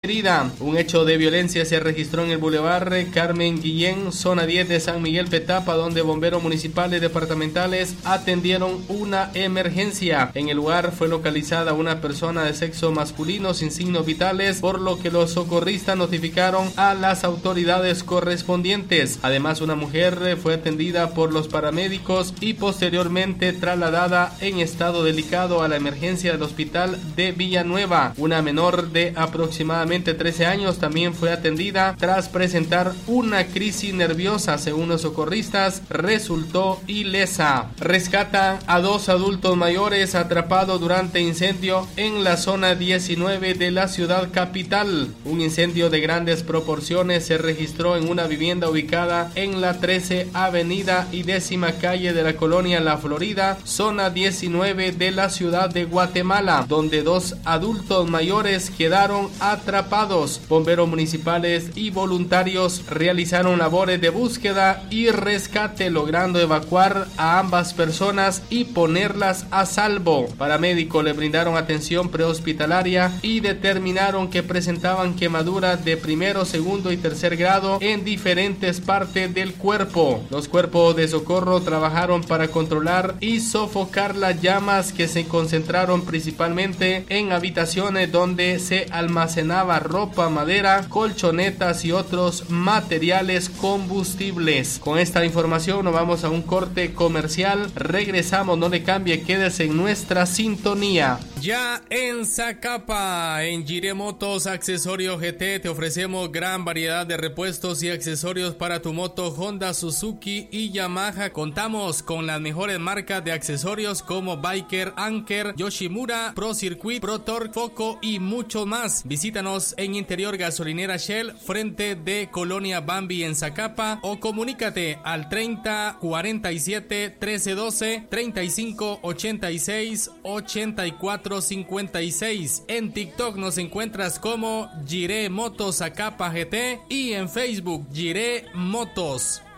Litrida. Un hecho de violencia se registró en el Boulevard Carmen Guillén, zona 10 de San Miguel Petapa, donde bomberos municipales departamentales atendieron una emergencia. En el lugar fue localizada una persona de sexo masculino sin signos vitales, por lo que los socorristas notificaron a las autoridades correspondientes. Además, una mujer fue atendida por los paramédicos y posteriormente trasladada en estado delicado a la emergencia del hospital de Villanueva. Una menor de aproximadamente 13 años también fue atendida tras presentar una crisis nerviosa. Según los socorristas, resultó ilesa. Rescatan a 2 adultos mayores atrapados durante incendio en la zona 19 de la ciudad capital. Un incendio de grandes proporciones se registró en una vivienda ubicada en la 13 Avenida y 10ª calle de la colonia La Florida, zona 19 de la ciudad de Guatemala, donde 2 adultos mayores quedaron atrapados. Bomberos municipales y voluntarios realizaron labores de búsqueda y rescate, logrando evacuar a ambas personas y ponerlas a salvo. Paramédicos le brindaron atención prehospitalaria y determinaron que presentaban quemaduras de primero, segundo y tercer grado en diferentes partes del cuerpo. Los cuerpos de socorro trabajaron para controlar y sofocar las llamas, que se concentraron principalmente en habitaciones donde se almacenaba ropa, madera, colchonetas y otros materiales combustibles. Con esta información nos vamos a un corte comercial. Regresamos, no le cambie, quédese en nuestra sintonía. Ya en Zacapa, en Jiré Motos Accesorios GT, te ofrecemos gran variedad de repuestos y accesorios para tu moto Honda, Suzuki y Yamaha. Contamos con las mejores marcas de accesorios como Biker, Anker, Yoshimura, Pro Circuit, Pro Torque, Foco y mucho más. Visítanos en Interior Gasolinera Shell, frente de Colonia Bambi en Zacapa, o comunícate al 30 47 13 12 35 86 84 56. En TikTok nos encuentras como Jiré Motos Zacapa GT y en Facebook Jiré Motos.